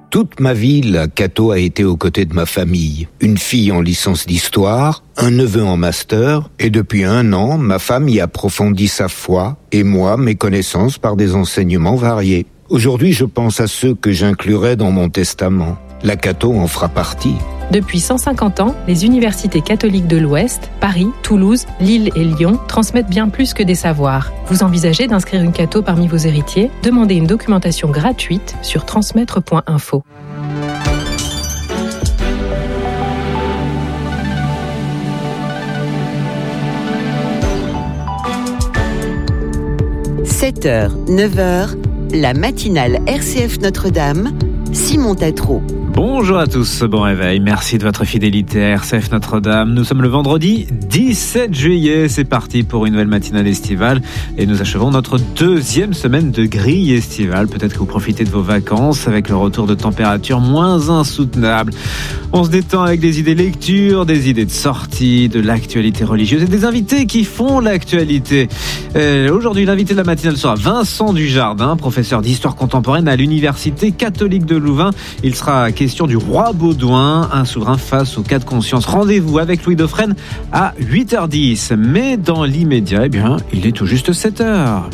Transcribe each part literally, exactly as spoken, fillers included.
Toute ma vie, la Cato a été aux côtés de ma famille. Une fille en licence d'histoire, un neveu en master, et depuis un an, ma femme y approfondit sa foi, et moi, mes connaissances par des enseignements variés. Aujourd'hui, je pense à ceux que j'inclurai dans mon testament. La Cato en fera partie. Depuis cent cinquante ans, les universités catholiques de l'Ouest, Paris, Toulouse, Lille et Lyon, transmettent bien plus que des savoirs. Vous envisagez d'inscrire une Cato parmi vos héritiers ? Demandez une documentation gratuite sur transmettre point info. sept heures, neuf heures, la matinale R C F Notre-Dame, Simon Tatro. Bonjour à tous, bon réveil, merci de votre fidélité à R C F Notre-Dame. Nous sommes le vendredi dix-sept juillet, c'est parti pour une nouvelle matinale estivale et nous achevons notre deuxième semaine de grille estivale. Peut-être que vous profitez de vos vacances avec le retour de températures moins insoutenables. On se détend avec des idées lecture, des idées de sortie, de l'actualité religieuse et des invités qui font l'actualité. Euh, aujourd'hui, l'invité de la matinale sera Vincent Dujardin, professeur d'histoire contemporaine à l'Université catholique de Louvain. Il sera question du roi Baudouin, un souverain face au cas de conscience. Rendez-vous avec Louis Dauphren à huit heures dix. Mais dans l'immédiat, eh bien, il est tout juste sept heures.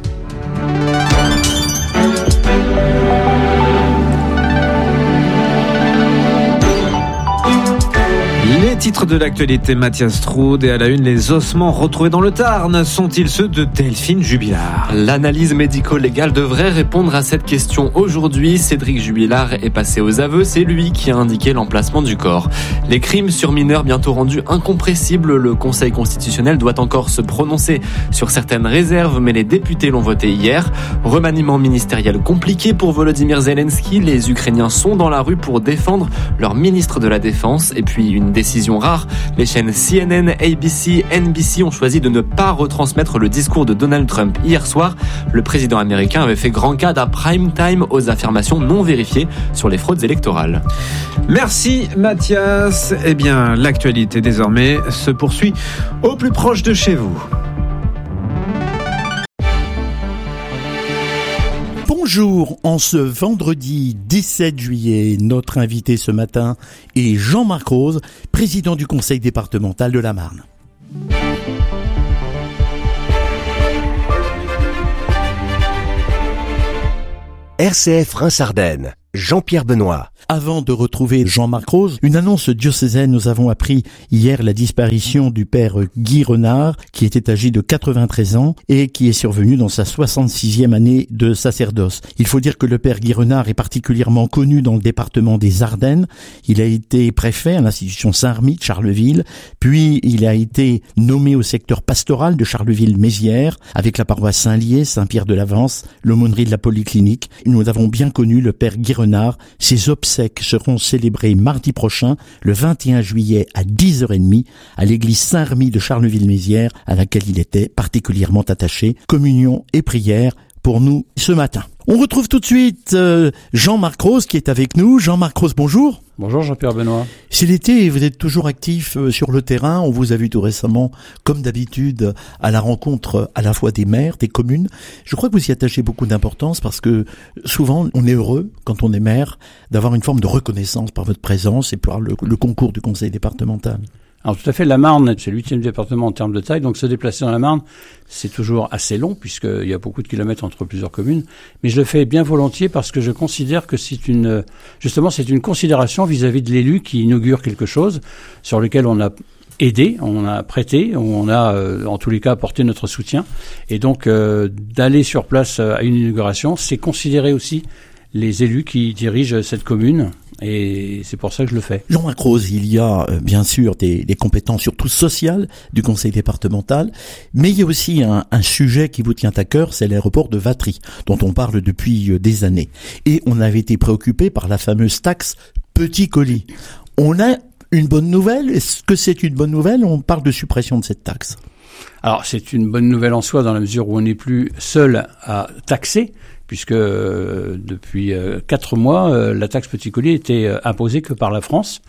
Les titres de l'actualité, Mathias Troude, et à la une, les ossements retrouvés dans le Tarn sont-ils ceux de Delphine Jubilard ? L'analyse médico-légale devrait répondre à cette question aujourd'hui. Cédric Jubilard est passé aux aveux, c'est lui qui a indiqué l'emplacement du corps. Les crimes sur mineurs bientôt rendus incompressibles, le Conseil constitutionnel doit encore se prononcer sur certaines réserves, mais les députés l'ont voté hier. Remaniement ministériel compliqué pour Volodymyr Zelensky, les Ukrainiens sont dans la rue pour défendre leur ministre de la Défense, et puis une décision rare, les chaînes C N N, A B C, N B C ont choisi de ne pas retransmettre le discours de Donald Trump hier soir. Le président américain avait fait grand cas d'un prime time aux affirmations non vérifiées sur les fraudes électorales. Merci Mathias. Eh bien, l'actualité désormais se poursuit au plus proche de chez vous. Bonjour, en ce vendredi dix-sept juillet, notre invité ce matin est Jean-Marc Rose, président du conseil départemental de la Marne. R C F Reims-Ardennes, Jean-Pierre Benoît. Avant de retrouver Jean-Marc Rose, une annonce diocésaine, nous avons appris hier la disparition du père Guy Renard, qui était âgé de quatre-vingt-treize ans et qui est survenu dans sa soixante-sixième année de sacerdoce. Il faut dire que le père Guy Renard est particulièrement connu dans le département des Ardennes. Il a été préfet à l'institution Saint-Remy de Charleville, puis il a été nommé au secteur pastoral de Charleville-Mézières, avec la paroisse Saint-Lié, Saint-Pierre de l'Avance, l'aumônerie de la Polyclinique. Nous avons bien connu le père Guy Renard. Ses obsèques seront célébrées mardi prochain, le vingt et un juillet à dix heures trente, à l'église Saint-Remy de Charleville-Mézières, à laquelle il était particulièrement attaché. Communion et prière pour nous ce matin. On retrouve tout de suite euh, Jean-Marc Rose qui est avec nous. Jean-Marc Rose, bonjour. Bonjour Jean-Pierre Benoît. C'est l'été et vous êtes toujours actif euh, sur le terrain. On vous a vu tout récemment, comme d'habitude, à la rencontre à la fois des maires, des communes. Je crois que vous y attachez beaucoup d'importance parce que souvent on est heureux, quand on est maire, d'avoir une forme de reconnaissance par votre présence et par le, le concours du conseil départemental. Alors tout à fait, la Marne, c'est le huitième département en termes de taille, donc se déplacer dans la Marne, c'est toujours assez long, puisqu'il y a beaucoup de kilomètres entre plusieurs communes, mais je le fais bien volontiers parce que je considère que c'est une, justement, c'est une considération vis-à-vis de l'élu qui inaugure quelque chose sur lequel on a aidé, on a prêté, on a euh, en tous les cas apporté notre soutien, et donc euh, d'aller sur place à une inauguration, c'est considérer aussi les élus qui dirigent cette commune. Et c'est pour ça que je le fais. Jean-Marc Rose, il y a euh, bien sûr des, des compétences surtout sociales du conseil départemental, mais il y a aussi un, un sujet qui vous tient à cœur, c'est l'aéroport de Vatry, dont on parle depuis euh, des années. Et on avait été préoccupé par la fameuse taxe petit colis. On a une bonne nouvelle. Est-ce que c'est une bonne nouvelle ? On parle de suppression de cette taxe. Alors c'est une bonne nouvelle en soi dans la mesure où on n'est plus seul à taxer, puisque euh, depuis euh, quatre mois, euh, la taxe petit colis était euh, imposée que par la France.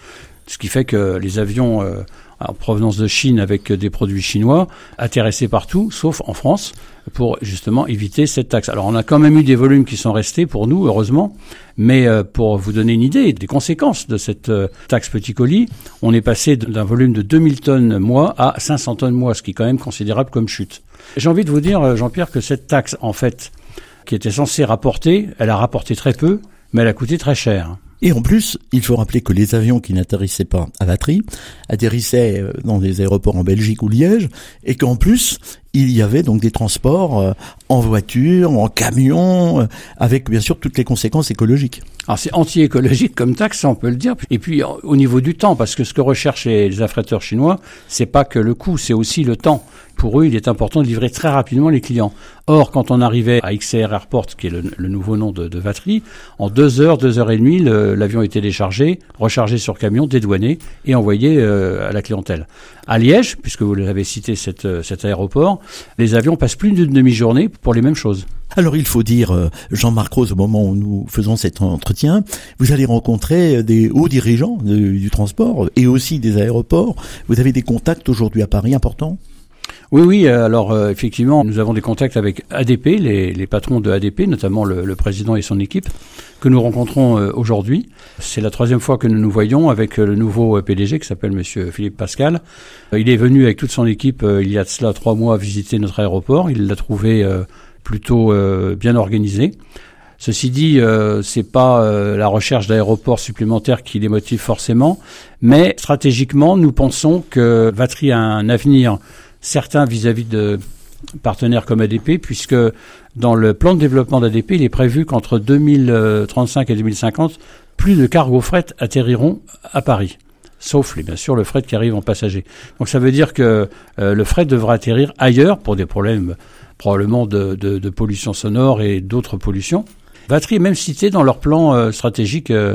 Ce qui fait que les avions euh, en provenance de Chine avec des produits chinois atterrissaient partout, sauf en France, pour justement éviter cette taxe. Alors on a quand même eu des volumes qui sont restés pour nous, heureusement, mais euh, pour vous donner une idée des conséquences de cette euh, taxe petit colis, on est passé d'un volume de deux mille tonnes mois à cinq cents tonnes mois, ce qui est quand même considérable comme chute. J'ai envie de vous dire, Jean-Pierre, que cette taxe, en fait, qui était censée rapporter, elle a rapporté très peu, mais elle a coûté très cher. Et en plus, il faut rappeler que les avions qui n'atterrissaient pas à Vatry atterrissaient dans des aéroports en Belgique ou Liège, et qu'en plus, il y avait donc des transports en voiture, en camion, avec bien sûr toutes les conséquences écologiques. Alors c'est anti-écologique comme taxe, on peut le dire. Et puis au niveau du temps, parce que ce que recherchent les affréteurs chinois, c'est pas que le coût, c'est aussi le temps. Pour eux, il est important de livrer très rapidement les clients. Or, quand on arrivait à X C R Airport, qui est le, le nouveau nom de, de Vatry, en deux heures, deux heures et demie, le, l'avion était déchargé, rechargé sur camion, dédouané et envoyé euh, à la clientèle. À Liège, puisque vous l'avez cité, cette, cet aéroport, les avions passent plus d'une demi-journée pour les mêmes choses. Alors il faut dire, Jean-Marc Rose, au moment où nous faisons cet entretien, vous allez rencontrer des hauts dirigeants du, du transport et aussi des aéroports. Vous avez des contacts aujourd'hui à Paris importants ? Oui, oui. Alors euh, effectivement, nous avons des contacts avec A D P, les, les patrons de A D P, notamment le, le président et son équipe, que nous rencontrons euh, aujourd'hui. C'est la troisième fois que nous nous voyons avec euh, le nouveau P D G qui s'appelle Monsieur Philippe Pascal. Euh, il est venu avec toute son équipe euh, il y a de cela trois mois visiter notre aéroport. Il l'a trouvé euh, plutôt euh, bien organisé. Ceci dit, euh, c'est pas euh, la recherche d'aéroports supplémentaires qui les motive forcément, mais stratégiquement, nous pensons que Vatry a un avenir certain vis-à-vis de partenaires comme A D P, puisque dans le plan de développement d'A D P, il est prévu qu'entre deux mille trente-cinq et deux mille cinquante, plus de cargos fret atterriront à Paris. Sauf, bien sûr, le fret qui arrive en passager. Donc ça veut dire que euh, le fret devra atterrir ailleurs pour des problèmes probablement de, de, de pollution sonore et d'autres pollutions. Vatry est même cité dans leur plan euh, stratégique euh,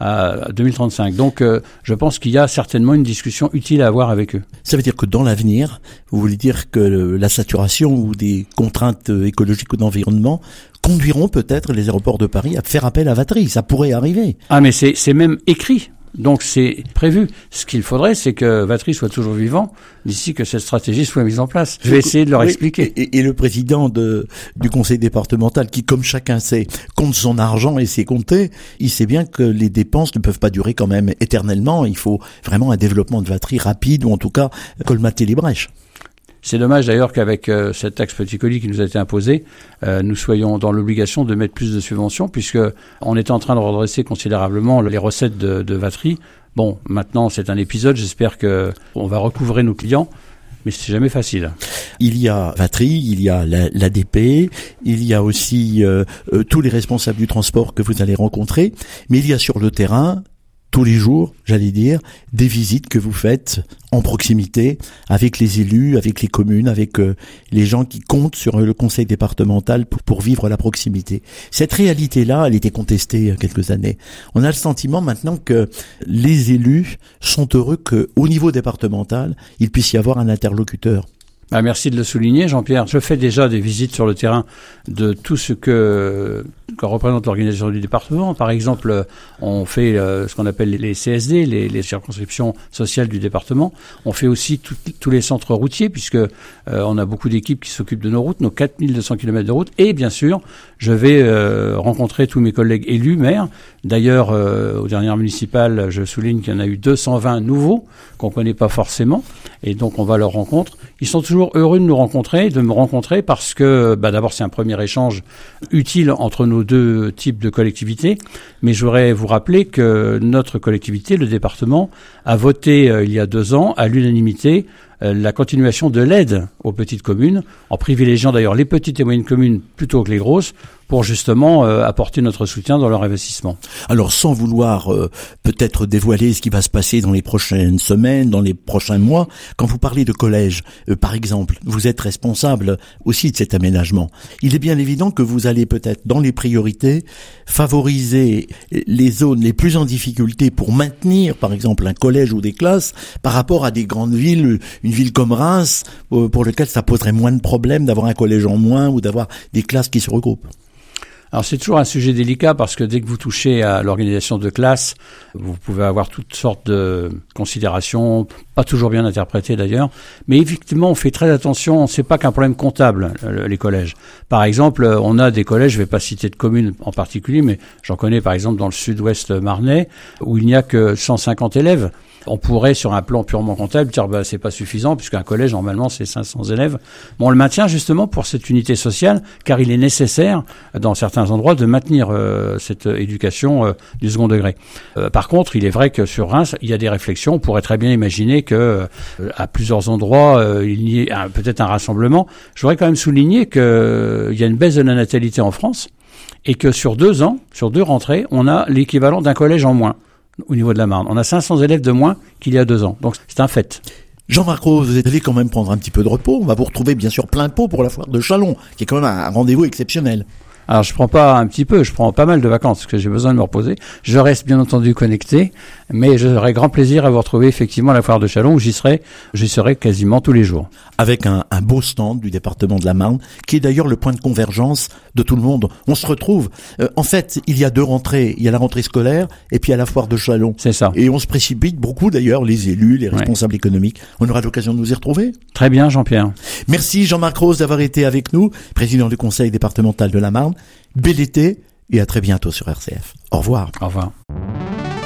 à deux mille trente-cinq. Donc euh, je pense qu'il y a certainement une discussion utile à avoir avec eux. Ça veut dire que dans l'avenir, vous voulez dire que la saturation ou des contraintes écologiques ou d'environnement conduiront peut-être les aéroports de Paris à faire appel à Vatry. Ça pourrait arriver. Ah mais c'est, c'est même écrit. Donc c'est prévu. Ce qu'il faudrait, c'est que Vatry soit toujours vivant d'ici que cette stratégie soit mise en place. Je vais essayer de leur oui, expliquer. Et, et le président de, du conseil départemental, qui, comme chacun sait, compte son argent et sait compter, il sait bien que les dépenses ne peuvent pas durer quand même éternellement. Il faut vraiment un développement de Vatry rapide, ou en tout cas colmater les brèches. C'est dommage d'ailleurs qu'avec euh, cette taxe petit colis qui nous a été imposée, euh, nous soyons dans l'obligation de mettre plus de subventions, puisque on est en train de redresser considérablement les recettes de, de Vatry. Bon, maintenant c'est un épisode, j'espère que on va recouvrer nos clients, mais c'est jamais facile. Il y a Vatry, il y a l'A D P, il y a aussi euh, euh, tous les responsables du transport que vous allez rencontrer, mais il y a sur le terrain, tous les jours, j'allais dire, des visites que vous faites en proximité avec les élus, avec les communes, avec euh, les gens qui comptent sur le conseil départemental pour, pour vivre la proximité. Cette réalité-là, elle était contestée il y a quelques années. On a le sentiment maintenant que les élus sont heureux qu'au niveau départemental, il puisse y avoir un interlocuteur. Ah, merci de le souligner, Jean-Pierre. Je fais déjà des visites sur le terrain de tout ce que, que représente l'organisation du département. Par exemple, on fait euh, ce qu'on appelle les C S D, les, les circonscriptions sociales du département. On fait aussi tout, tous les centres routiers, puisque euh, on a beaucoup d'équipes qui s'occupent de nos routes, nos quatre mille deux cents kilomètres de route. Et bien sûr, je vais euh, rencontrer tous mes collègues élus, maires. D'ailleurs, euh, aux dernières municipales, je souligne qu'il y en a eu deux cent vingt nouveaux qu'on connaît pas forcément. Et donc, on va à leur rencontre. Ils sont toujours heureux de nous rencontrer, de me rencontrer, parce que bah, d'abord c'est un premier échange utile entre nos deux types de collectivités, mais je voudrais vous rappeler que notre collectivité, le département, a voté euh, il y a deux ans à l'unanimité euh, la continuation de l'aide aux petites communes, en privilégiant d'ailleurs les petites et moyennes communes plutôt que les grosses, pour justement euh, apporter notre soutien dans leur investissement. Alors sans vouloir euh, peut-être dévoiler ce qui va se passer dans les prochaines semaines, dans les prochains mois, quand vous parlez de collège, euh, par exemple, vous êtes responsable aussi de cet aménagement. Il est bien évident que vous allez peut-être dans les priorités favoriser les zones les plus en difficulté pour maintenir par exemple un collège ou des classes par rapport à des grandes villes, une ville comme Reims, euh, pour lequel ça poserait moins de problèmes d'avoir un collège en moins ou d'avoir des classes qui se regroupent. Alors c'est toujours un sujet délicat parce que dès que vous touchez à l'organisation de classe, vous pouvez avoir toutes sortes de considérations, pas toujours bien interprétées d'ailleurs, mais effectivement on fait très attention, c'est pas qu'un problème comptable, les collèges. Par exemple, on a des collèges, je vais pas citer de communes en particulier, mais j'en connais par exemple dans le sud-ouest marnais, où il n'y a que cent cinquante élèves. On pourrait, sur un plan purement comptable, dire bah c'est pas suffisant puisqu'un collège normalement c'est cinq cents élèves. Bon, on le maintient justement pour cette unité sociale, car il est nécessaire dans certains endroits de maintenir euh, cette éducation euh, du second degré. Euh, par contre, il est vrai que sur Reims, il y a des réflexions. On pourrait très bien imaginer que euh, à plusieurs endroits euh, il y ait un, peut-être un rassemblement. Je voudrais quand même souligner que euh, il y a une baisse de la natalité en France et que sur deux ans, sur deux rentrées, on a l'équivalent d'un collège en moins. Au niveau de la Marne. On a cinq cents élèves de moins qu'il y a deux ans. Donc, c'est un fait. Jean-Marc Rose, vous allez quand même prendre un petit peu de repos. On va vous retrouver, bien sûr, plein pot pour la foire de Châlons, qui est quand même un rendez-vous exceptionnel. Alors, je prends pas un petit peu, je prends pas mal de vacances, parce que j'ai besoin de me reposer. Je reste, bien entendu, connecté, mais j'aurai grand plaisir à vous retrouver, effectivement, à la foire de Châlons, où j'y serai, j'y serai quasiment tous les jours. Avec un, un beau stand du département de la Marne, qui est d'ailleurs le point de convergence de tout le monde. On se retrouve. Euh, en fait, il y a deux rentrées. Il y a la rentrée scolaire, et puis il y a la foire de Châlons. C'est ça. Et on se précipite beaucoup, d'ailleurs, les élus, les responsables ouais. économiques. On aura l'occasion de nous y retrouver. Très bien, Jean-Pierre. Merci, Jean-Marc Rose, d'avoir été avec nous, président du conseil départemental de la Marne. Bel été et à très bientôt sur R C F. Au revoir. Au revoir.